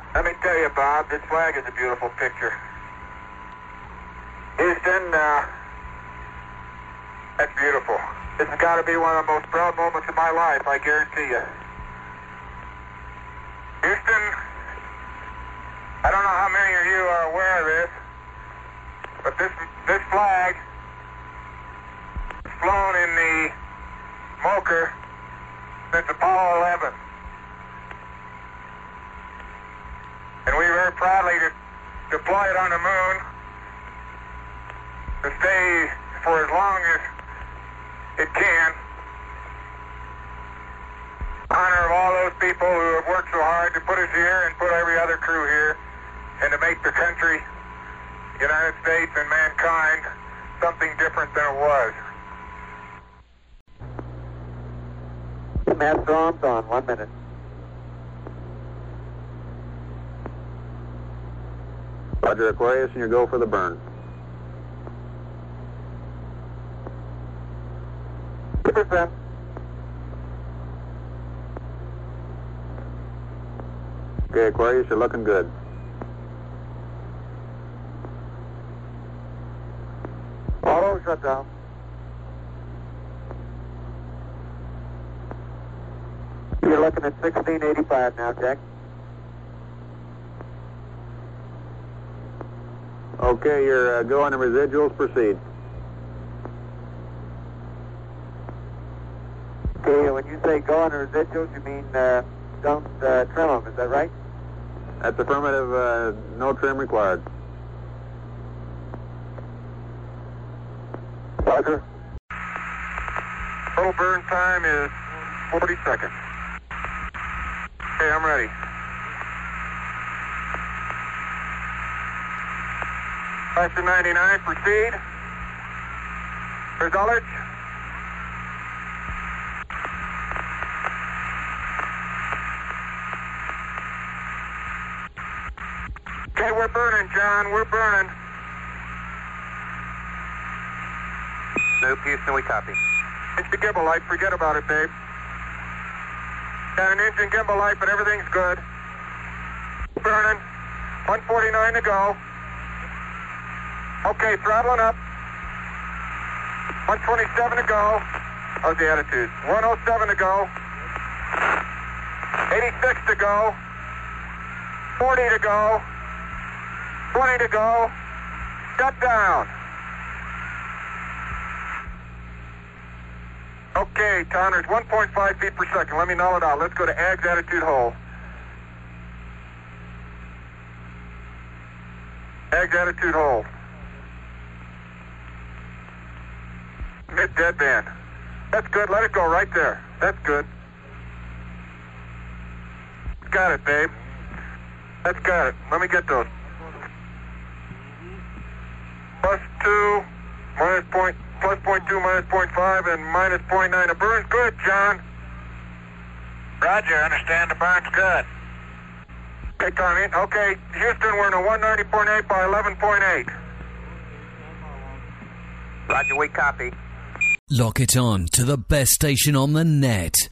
Let me tell you, Bob, this flag is a beautiful picture. Houston, that's beautiful. This has got to be one of the most proud moments of my life, I guarantee you. Houston, I don't know how many of you are aware of this, but this flag is flown in the MOCR since Apollo 11. And we very proudly deploy it on the moon to stay for as long as it can. Honor of all those people who have worked so hard to put us here and put every other crew here and to make the country, the United States and mankind, something different than it was. Master arms on, 1 minute. Roger, Aquarius, and you go for the burn. Percent. Okay, Aquarius, you're looking good. Auto shut down. You're looking at 1685 now, Jack. Okay, you're go on the residuals, proceed. Okay, when you say go on the residuals, you mean don't trim them, is that right? That's affirmative, no trim required. Roger. Total burn time is 40 seconds. Okay, I'm ready. Class 99, proceed. Results. Okay, we're burning, John. We're burning. No, Houston, we copy. It's the gimbal light. Forget about it, babe. Got an engine gimbal light, but everything's good. Burning. 149 to go. Okay, throttling up. 127 to go. How's the attitude? 107 to go. 86 to go. 40 to go. 20 to go. Shut down. Okay, Connors, 1.5 feet per second. Let me null it out. Let's go to AGS attitude hold. AGS attitude hold. Mid deadband. That's good. Let it go right there. That's good. Got it, babe. That's got it. Let me get those. +2, -0.2, -0.5, and -0.9. The burn's good, John. Roger, understand the burn's good. Okay, Connie. Okay, Houston, we're in a 190.8 by 11.8. Roger, we copy. Lock it on to the best station on the net.